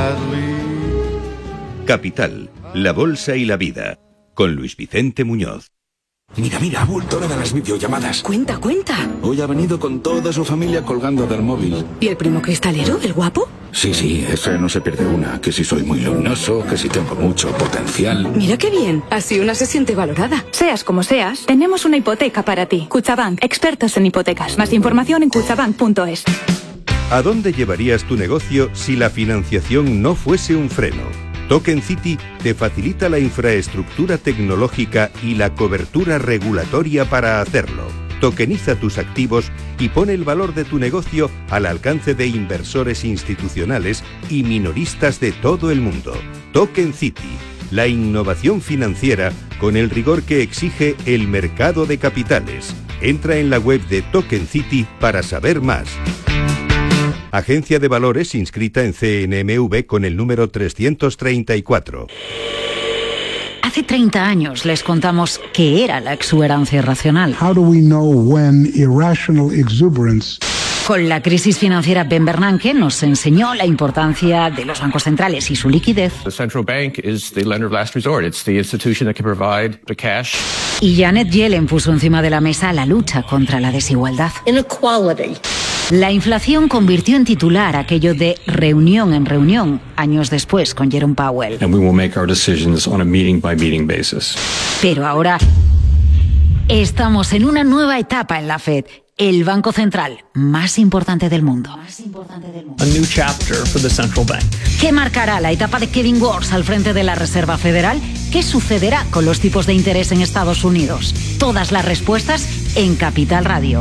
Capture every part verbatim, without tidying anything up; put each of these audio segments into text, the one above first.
gladly. Capital, la bolsa y la vida, con Luis Vicente Muñoz. Mira, mira, ha vuelto la de las videollamadas. Cuenta, cuenta. Hoy ha venido con toda su familia colgando del móvil. ¿Y el primo cristalero, el guapo? Sí, sí, ese no se pierde una. Que si soy muy luminoso, que si tengo mucho potencial. Mira qué bien, así una se siente valorada. Seas como seas, tenemos una hipoteca para ti. Kutxabank, expertos en hipotecas. Más información en kutxabank punto es. ¿A dónde llevarías tu negocio si la financiación no fuese un freno? Token City te facilita la infraestructura tecnológica y la cobertura regulatoria para hacerlo. Tokeniza tus activos y pone el valor de tu negocio al alcance de inversores institucionales y minoristas de todo el mundo. Token City, la innovación financiera con el rigor que exige el mercado de capitales. Entra en la web de Token City para saber más. Agencia de Valores inscrita en C N M V con el número trescientos treinta y cuatro. Hace treinta años les contamos qué era la exuberancia irracional. How do we know when irrational exuberance... Con la crisis financiera, Ben Bernanke nos enseñó la importancia de los bancos centrales y su liquidez. The central bank is the lender of last resort. It's the institution that can provide the cash. Y Janet Yellen puso encima de la mesa la lucha contra la desigualdad. Inequality. La inflación convirtió en titular aquello de reunión en reunión, años después con Jerome Powell. And we will make our decisions on a meeting by meeting basis. Pero ahora estamos en una nueva etapa en la Fed, el banco central más importante del mundo. Más importante del mundo. A new chapter for the central bank. ¿Qué marcará la etapa de Kevin Warsh al frente de la Reserva Federal? ¿Qué sucederá con los tipos de interés en Estados Unidos? Todas las respuestas en Capital Radio.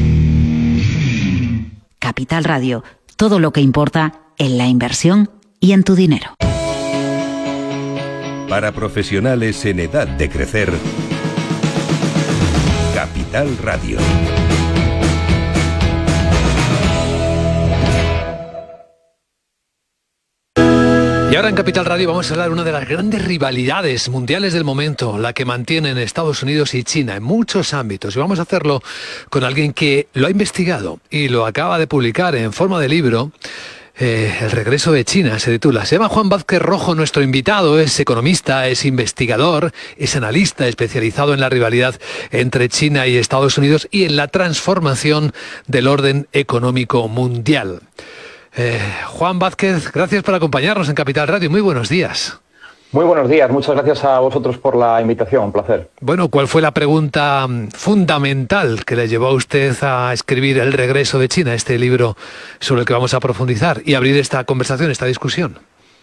Capital Radio, todo lo que importa en la inversión y en tu dinero. Para profesionales en edad de crecer, Capital Radio. Y ahora en Capital Radio vamos a hablar de una de las grandes rivalidades mundiales del momento, la que mantienen Estados Unidos y China en muchos ámbitos. Y vamos a hacerlo con alguien que lo ha investigado y lo acaba de publicar en forma de libro. Eh, el regreso de China se titula. Se llama Juan Vázquez Rojo, nuestro invitado. Es economista, es investigador, es analista especializado en la rivalidad entre China y Estados Unidos y en la transformación del orden económico mundial. Eh, Juan Vázquez, gracias por acompañarnos en Capital Radio. Muy buenos días. Muy buenos días. Muchas gracias a vosotros por la invitación. Un placer. Bueno, ¿cuál fue la pregunta fundamental que le llevó a usted a escribir El regreso de China, este libro sobre el que vamos a profundizar y abrir esta conversación, esta discusión?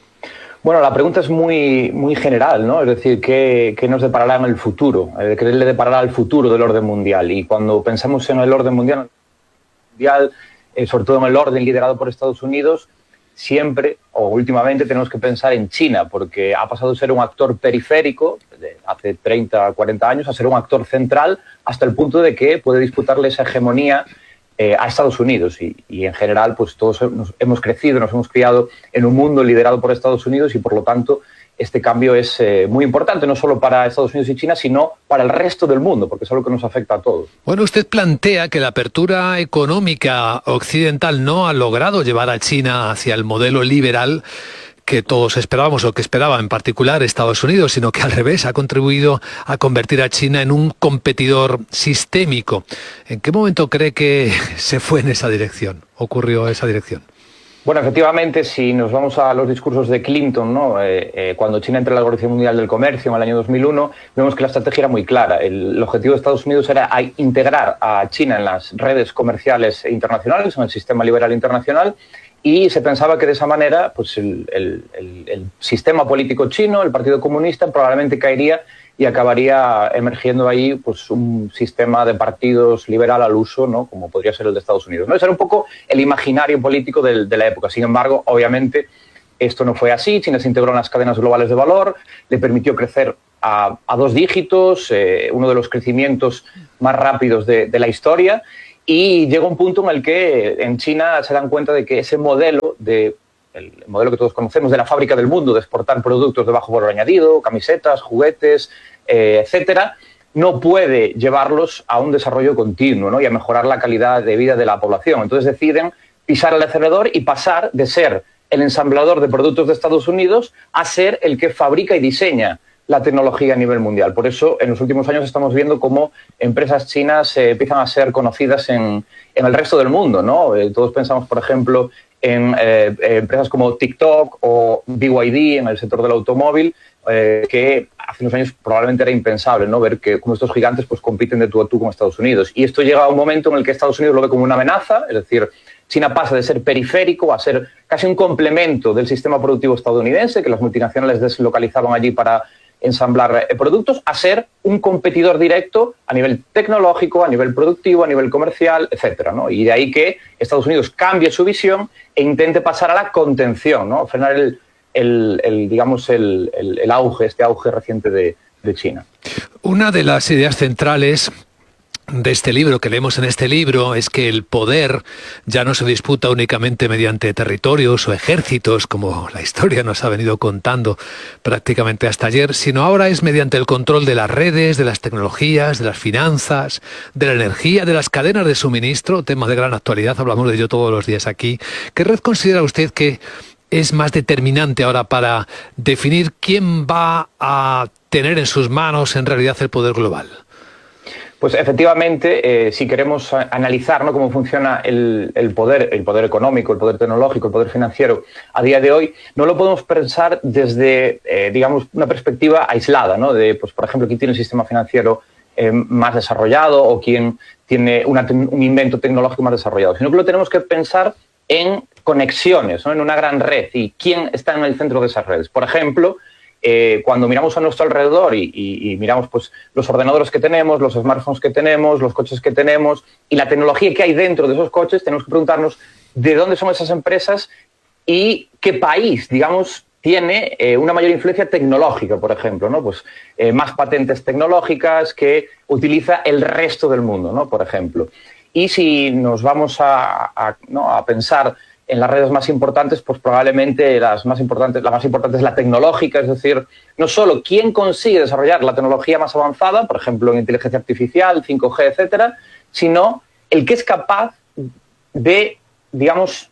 Bueno, la pregunta es muy, muy general, ¿no? Es decir, ¿qué, qué nos deparará en el futuro? ¿Qué le deparará al futuro del orden mundial? Y cuando pensamos en el orden mundial, mundial Eh, sobre todo en el orden liderado por Estados Unidos, siempre o últimamente tenemos que pensar en China, porque ha pasado de ser un actor periférico de hace treinta, cuarenta años a ser un actor central hasta el punto de que puede disputarle esa hegemonía eh, a Estados Unidos. Y, y en general, pues todos nos hemos crecido, nos hemos criado en un mundo liderado por Estados Unidos y por lo tanto este cambio es eh, muy importante, no solo para Estados Unidos y China, sino para el resto del mundo, porque es algo que nos afecta a todos. Bueno, usted plantea que la apertura económica occidental no ha logrado llevar a China hacia el modelo liberal que todos esperábamos, o que esperaba en particular Estados Unidos, sino que al revés ha contribuido a convertir a China en un competidor sistémico. ¿En qué momento cree que se fue en esa dirección, ocurrió esa dirección? Bueno, efectivamente, si nos vamos a los discursos de Clinton, ¿no? eh, eh, cuando China entra en la Organización Mundial del Comercio en el año dos mil uno, vemos que la estrategia era muy clara. El, el objetivo de Estados Unidos era integrar a China en las redes comerciales internacionales, en el sistema liberal internacional, y se pensaba que de esa manera pues el, el, el, el sistema político chino, el Partido Comunista, probablemente caería y acabaría emergiendo ahí pues un sistema de partidos liberal al uso, ¿no? Como podría ser el de Estados Unidos, ¿no? Ese era un poco el imaginario político de, de la época. Sin embargo, obviamente, esto no fue así. China se integró en las cadenas globales de valor, le permitió crecer a, a dos dígitos, eh, uno de los crecimientos más rápidos de, de la historia, y llega un punto en el que en China se dan cuenta de que ese modelo de el modelo que todos conocemos de la fábrica del mundo, de exportar productos de bajo valor añadido, camisetas, juguetes, eh, etcétera, no puede llevarlos a un desarrollo continuo, ¿no? Y a mejorar la calidad de vida de la población. Entonces deciden pisar el acelerador y pasar de ser el ensamblador de productos de Estados Unidos a ser el que fabrica y diseña la tecnología a nivel mundial. Por eso, en los últimos años estamos viendo cómo empresas chinas eh, empiezan a ser conocidas en, en el resto del mundo, ¿no? Eh, todos pensamos, por ejemplo, en eh, empresas como TikTok o B Y D en el sector del automóvil, eh, que hace unos años probablemente era impensable, ¿no? Ver que como estos gigantes pues compiten de tú a tú con Estados Unidos. Y esto llega a un momento en el que Estados Unidos lo ve como una amenaza, es decir, China pasa de ser periférico a ser casi un complemento del sistema productivo estadounidense, que las multinacionales deslocalizaban allí para ensamblar eh, productos, a ser un competidor directo a nivel tecnológico, a nivel productivo, a nivel comercial, etcétera, ¿no? Y de ahí que Estados Unidos cambie su visión e intente pasar a la contención, ¿no? Frenar el, el, el digamos, el, el, el auge, este auge reciente de, de China. Una de las ideas centrales de este libro, que leemos en este libro, es que el poder ya no se disputa únicamente mediante territorios o ejércitos, como la historia nos ha venido contando prácticamente hasta ayer, sino ahora es mediante el control de las redes, de las tecnologías, de las finanzas, de la energía, de las cadenas de suministro, tema de gran actualidad, hablamos de ello todos los días aquí. ¿Qué red considera usted que es más determinante ahora para definir quién va a tener en sus manos en realidad el poder global? Pues efectivamente, eh, si queremos analizar, ¿no?, cómo funciona el, el poder, el poder económico, el poder tecnológico, el poder financiero a día de hoy, no lo podemos pensar desde, eh, digamos, una perspectiva aislada, ¿no? De, pues, por ejemplo, quién tiene un sistema financiero eh, más desarrollado o quién tiene una, un invento tecnológico más desarrollado, sino que lo tenemos que pensar en conexiones, ¿no?, en una gran red y quién está en el centro de esas redes. Por ejemplo, Eh, cuando miramos a nuestro alrededor y, y, y miramos pues, los ordenadores que tenemos, los smartphones que tenemos, los coches que tenemos y la tecnología que hay dentro de esos coches, tenemos que preguntarnos de dónde son esas empresas y qué país, digamos, tiene eh, una mayor influencia tecnológica, por ejemplo, ¿no? Pues eh, más patentes tecnológicas que utiliza el resto del mundo, ¿no? Por ejemplo. Y si nos vamos a, a, ¿no?, a pensar en las redes más importantes, pues probablemente las más importantes, la más importante es la tecnológica, es decir, no solo quién consigue desarrollar la tecnología más avanzada, por ejemplo, en inteligencia artificial, cinco G, etcétera, sino el que es capaz de, digamos,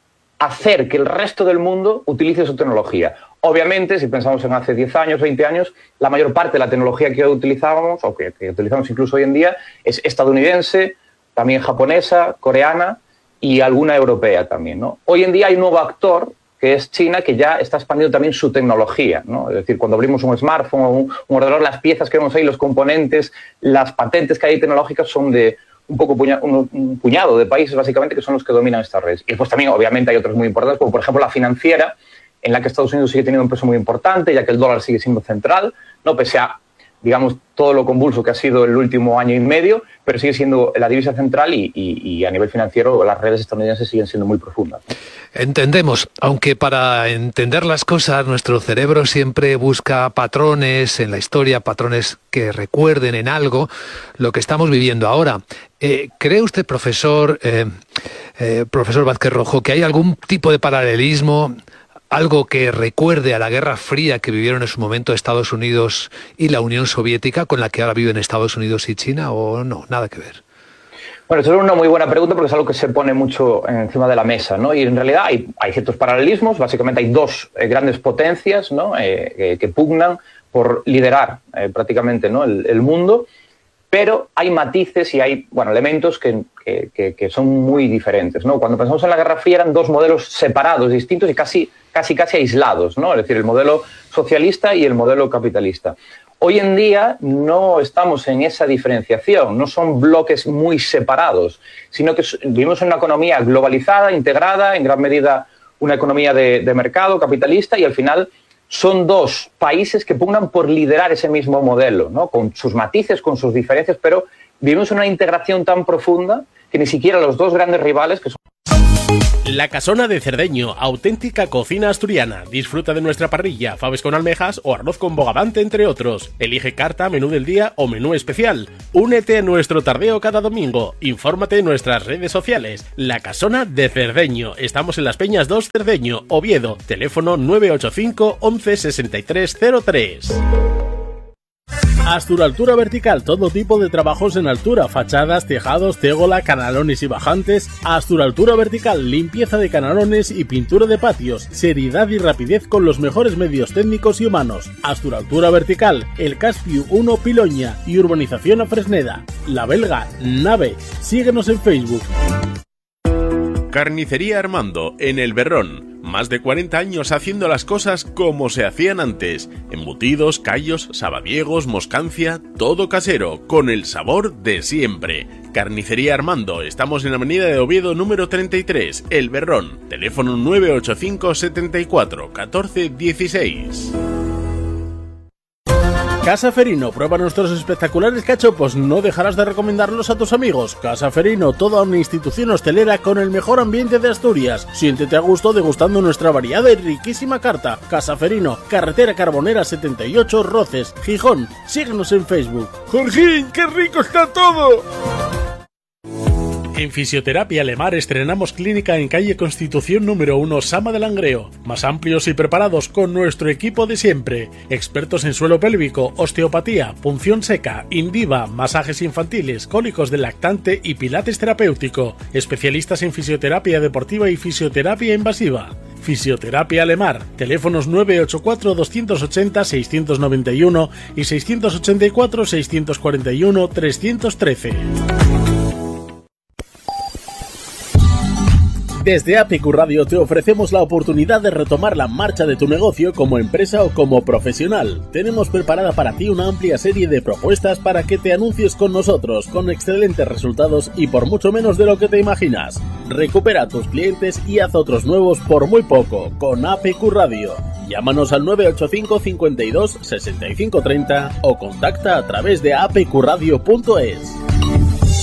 hacer que el resto del mundo utilice su tecnología. Obviamente, si pensamos en hace diez años, veinte años, la mayor parte de la tecnología que utilizábamos, o que, que utilizamos incluso hoy en día, es estadounidense, también japonesa, coreana, y alguna europea también, ¿no? Hoy en día hay un nuevo actor, que es China, que ya está expandiendo también su tecnología, ¿no? Es decir, cuando abrimos un smartphone o un, un ordenador, las piezas que vemos ahí, los componentes, las patentes que hay tecnológicas son de un poco puña, un, un puñado de países, básicamente, que son los que dominan estas redes. Y después también, obviamente, hay otras muy importantes, como por ejemplo la financiera, en la que Estados Unidos sigue teniendo un peso muy importante, ya que el dólar sigue siendo central, ¿no? Pese a, digamos, todo lo convulso que ha sido el último año y medio, pero sigue siendo la divisa central y, y, y a nivel financiero las redes estadounidenses siguen siendo muy profundas. Entendemos, aunque para entender las cosas nuestro cerebro siempre busca patrones en la historia, patrones que recuerden en algo lo que estamos viviendo ahora. Eh, ¿Cree usted, profesor, eh, eh, profesor Vázquez Rojo, que hay algún tipo de paralelismo, algo que recuerde a la Guerra Fría que vivieron en su momento Estados Unidos y la Unión Soviética, con la que ahora viven Estados Unidos y China, o no, nada que ver? Bueno, eso es una muy buena pregunta porque es algo que se pone mucho encima de la mesa, ¿no? Y en realidad hay, hay ciertos paralelismos. Básicamente hay dos eh, grandes potencias, ¿no?, eh, que, que pugnan por liderar eh, prácticamente, ¿no?, el, el mundo, pero hay matices y hay, bueno, elementos que, que, que, que son muy diferentes, ¿no? Cuando pensamos en la Guerra Fría eran dos modelos separados, distintos y casi, casi, casi aislados, ¿no? Es decir, el modelo socialista y el modelo capitalista. Hoy en día no estamos en esa diferenciación, no son bloques muy separados, sino que vivimos en una economía globalizada, integrada, en gran medida una economía de, de mercado capitalista, y al final son dos países que pugnan por liderar ese mismo modelo, ¿no?, con sus matices, con sus diferencias, pero vivimos una integración tan profunda que ni siquiera los dos grandes rivales, que son La Casona de Cerdeño, auténtica cocina asturiana. Disfruta de nuestra parrilla, faves con almejas o arroz con bogavante, entre otros. Elige carta, menú del día o menú especial. Únete a nuestro tardeo cada domingo. Infórmate en nuestras redes sociales. La Casona de Cerdeño. Estamos en Las Peñas dos, Cerdeño, Oviedo. Teléfono nueve ocho cinco once sesenta y tres cero tres. Astur Altura Vertical, todo tipo de trabajos en altura, fachadas, tejados, tegola, canalones y bajantes. Astur Altura Vertical, limpieza de canalones y pintura de patios, seriedad y rapidez con los mejores medios técnicos y humanos. Astur Altura Vertical, El Caspiu uno Piloña y Urbanización a Fresneda. La Belga, Nave. Síguenos en Facebook. Carnicería Armando, en El Berrón. Más de cuarenta años haciendo las cosas como se hacían antes. Embutidos, callos, sabadiegos, moscancia, todo casero, con el sabor de siempre. Carnicería Armando, estamos en la avenida de Oviedo número treinta y tres, El Berrón. Teléfono nueve ocho cinco, setenta y cuatro, catorce dieciséis. Casa Ferino, prueba nuestros espectaculares cachopos, no dejarás de recomendarlos a tus amigos. Casa Ferino, toda una institución hostelera con el mejor ambiente de Asturias. Siéntete a gusto degustando nuestra variada y riquísima carta. Casa Ferino, carretera Carbonera setenta y ocho, Roces, Gijón. Síguenos en Facebook. ¡Jorgín, qué rico está todo! En Fisioterapia Lemar estrenamos clínica en calle Constitución número uno, Sama de Langreo. Más amplios y preparados con nuestro equipo de siempre. Expertos en suelo pélvico, osteopatía, punción seca, Indiva, masajes infantiles, cólicos del lactante y pilates terapéutico. Especialistas en fisioterapia deportiva y fisioterapia invasiva. Fisioterapia Lemar. Teléfonos nueve ocho cuatro, dos ocho cero, seis nueve uno y seis ocho cuatro, seis cuatro uno, tres uno tres. Desde A P Q Radio te ofrecemos la oportunidad de retomar la marcha de tu negocio como empresa o como profesional. Tenemos preparada para ti una amplia serie de propuestas para que te anuncies con nosotros, con excelentes resultados y por mucho menos de lo que te imaginas. Recupera a tus clientes y haz otros nuevos por muy poco, con A P Q Radio. Llámanos al nueve ocho cinco, cincuenta y dos, sesenta y cinco treinta o contacta a través de a p q radio punto es.